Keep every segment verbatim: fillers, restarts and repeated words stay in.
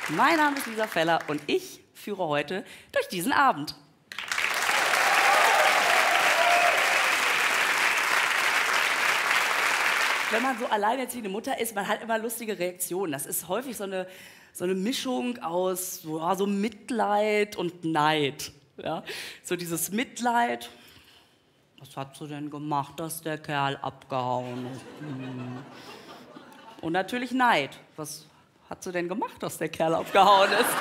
Mein Name ist Lisa Feller und ich führe heute durch diesen Abend. Wenn man so alleinerziehende Mutter ist, man hat immer lustige Reaktionen. Das ist häufig so eine, so eine Mischung aus so, ja, so Mitleid und Neid. Ja? So dieses Mitleid. Was hat sie denn gemacht, dass der Kerl abgehauen ist? Hm. Und natürlich Neid. Was hat sie denn gemacht, dass der Kerl abgehauen ist?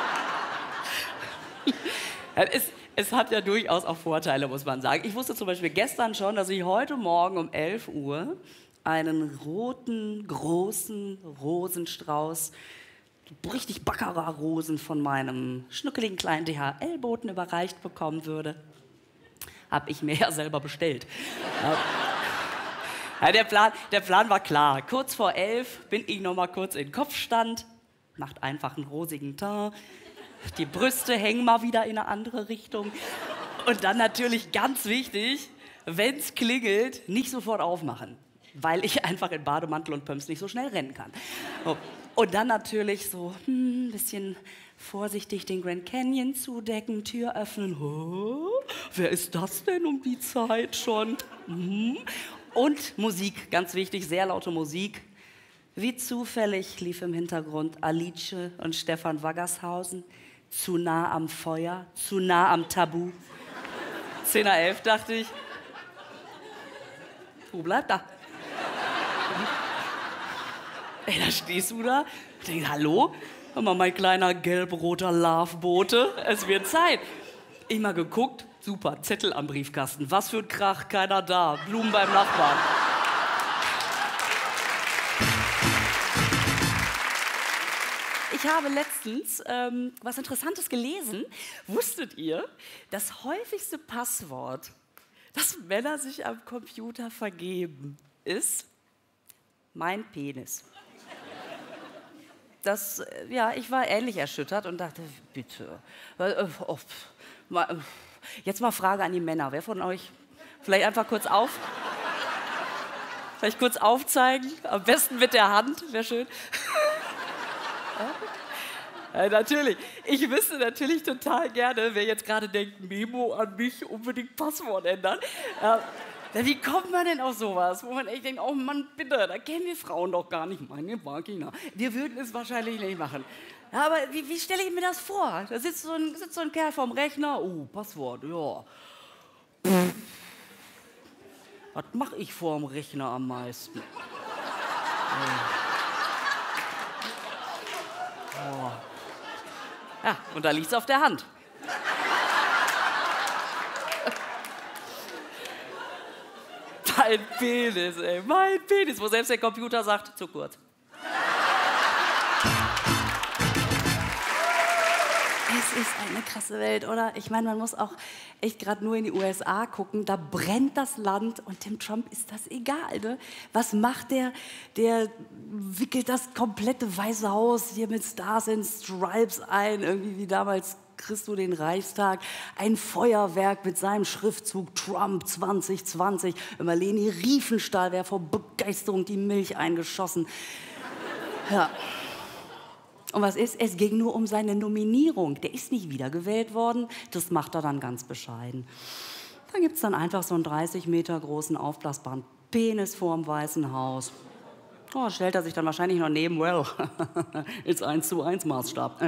Ja. es, es hat ja durchaus auch Vorteile, muss man sagen. Ich wusste zum Beispiel gestern schon, dass ich heute Morgen um elf Uhr einen roten, großen Rosenstrauß, richtig Baccarat-Rosen von meinem schnuckeligen kleinen D H L-Boten überreicht bekommen würde. Habe ich mir ja selber bestellt. Ja, der Plan, der Plan war klar. Kurz vor elf bin ich noch mal kurz in Kopfstand, macht einfach einen rosigen Teint, die Brüste hängen mal wieder in eine andere Richtung. Und dann natürlich ganz wichtig, wenn es klingelt, nicht sofort aufmachen, weil ich einfach in Bademantel und Pumps nicht so schnell rennen kann. Und dann natürlich so ein hm, bisschen vorsichtig den Grand Canyon zudecken, Tür öffnen. Oh, wer ist das denn um die Zeit schon? Hm. Und Musik, ganz wichtig, sehr laute Musik. Wie zufällig lief im Hintergrund Alice und Stefan Waggershausen. Zu nah am Feuer, zu nah am Tabu. zehn nach elf dachte ich, wo bleibt da? Ey, da stehst du da und denkst, hallo? Hör mal, mein kleiner gelb-roter Lovebote, es wird Zeit. Ich mal geguckt, super, Zettel am Briefkasten. Was für ein Krach, keiner da. Blumen beim Nachbarn. Ich habe letztens ähm, was Interessantes gelesen. Wusstet ihr, das häufigste Passwort, das Männer sich am Computer vergeben, ist mein Penis? Das, ja, ich war ähnlich erschüttert und dachte, bitte. Jetzt mal Frage an die Männer. Wer von euch vielleicht einfach kurz auf? Vielleicht kurz aufzeigen? Am besten mit der Hand, wäre schön. Ja, natürlich. Ich wüsste natürlich total gerne, wer jetzt gerade denkt, Memo an mich, unbedingt Passwort ändern. Ja, wie kommt man denn auf sowas, wo man echt denkt, oh Mann, bitte, da kennen wir Frauen doch gar nicht. Meine Vagina. Wir würden es wahrscheinlich nicht machen. Ja, aber wie, wie stelle ich mir das vor? Da sitzt so ein, sitzt so ein Kerl vorm Rechner, oh, Passwort, ja. Pff. Was mache ich vorm Rechner am meisten? Oh. Ja, und da liegt es auf der Hand. Mein Penis, ey, mein Penis, wo selbst der Computer sagt, zu kurz. Es ist eine krasse Welt, oder? Ich meine, man muss auch echt gerade nur in die U S A gucken, da brennt das Land und dem Trump ist das egal, ne? Was macht der? Der wickelt das komplette Weiße Haus hier mit Stars and Stripes ein, irgendwie wie damals Christo den Reichstag, ein Feuerwerk mit seinem Schriftzug Trump zwanzig zwanzig. Immer Leni Riefenstahl wäre vor Begeisterung die Milch eingeschossen. Ja. Und was ist? Es ging nur um seine Nominierung. Der ist nicht wiedergewählt worden. Das macht er dann ganz bescheiden. Da gibt es dann einfach so einen dreißig Meter großen aufblasbaren Penis vorm Weißen Haus. Oh, stellt er sich dann wahrscheinlich noch neben, well, ist eins zu eins Maßstab.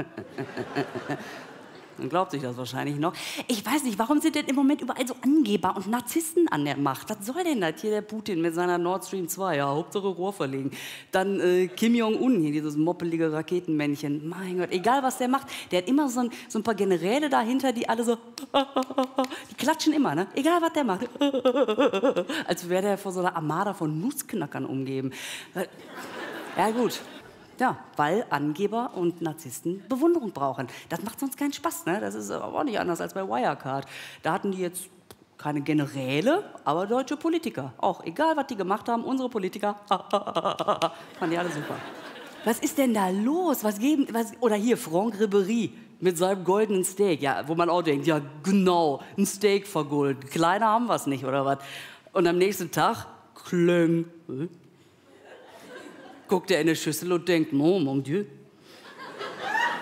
Dann glaubt sich das wahrscheinlich noch. Ich weiß nicht, warum sind denn im Moment überall so Angeber und Narzissten an der Macht? Was soll denn das hier, der Putin mit seiner Nord Stream zwei? Ja, Hauptsache Rohr verlegen. Dann äh, Kim Jong-un, hier dieses moppelige Raketenmännchen. Mein Gott, egal was der macht, der hat immer so ein, so ein paar Generäle dahinter, die alle so, die klatschen immer, ne? Egal was der macht. Als wäre der vor so einer Armada von Nussknackern umgeben. Ja gut. Ja, weil Angeber und Narzissten Bewunderung brauchen. Das macht sonst keinen Spaß, ne? Das ist aber auch nicht anders als bei Wirecard. Da hatten die jetzt keine Generäle, aber deutsche Politiker. Auch egal, was die gemacht haben, unsere Politiker, fanden die alle super. Was ist denn da los? Was geben, was, oder hier, Franck Ribéry mit seinem goldenen Steak, ja, wo man auch denkt, ja genau, ein Steak vergolden. Kleiner haben wir es nicht, oder was? Und am nächsten Tag, klöng. Guckt er in eine Schüssel und denkt, oh mon Dieu.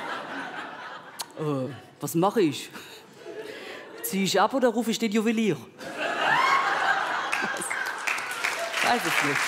Äh, was mache ich? Ziehe ich ab oder rufe ich den Juwelier? Ich weiß es nicht.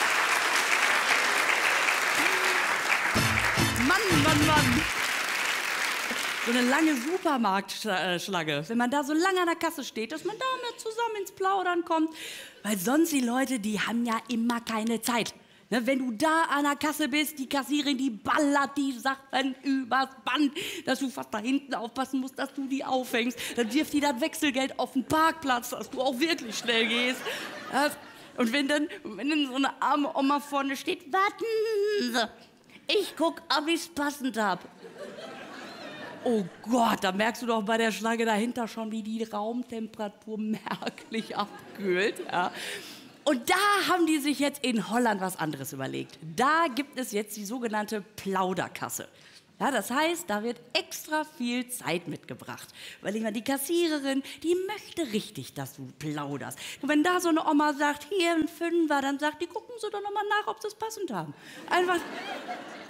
Mann, Mann, Mann. So eine lange Supermarktschlange. Wenn man da so lange an der Kasse steht, dass man da mal zusammen ins Plaudern kommt. Weil sonst die Leute, die haben ja immer keine Zeit. Ne, wenn du da an der Kasse bist, die Kassiererin, die ballert die Sachen übers Band, dass du fast da hinten aufpassen musst, dass du die aufhängst. Dann wirft die das Wechselgeld auf den Parkplatz, dass du auch wirklich schnell gehst. Ja, und wenn dann, wenn dann so eine arme Oma vorne steht, warten Sie, ich guck, ob ich's passend hab. Oh Gott, da merkst du doch bei der Schlange dahinter schon, wie die Raumtemperatur merklich abkühlt. Ja. Und da haben die sich jetzt in Holland was anderes überlegt. Da gibt es jetzt die sogenannte Plauderkasse. Ja, das heißt, da wird extra viel Zeit mitgebracht. Weil ich meine, die Kassiererin, die möchte richtig, dass du plauderst. Und wenn da so eine Oma sagt, hier ein Fünfer, dann sagt die, gucken Sie doch noch mal nach, ob Sie es passend haben. Einfach,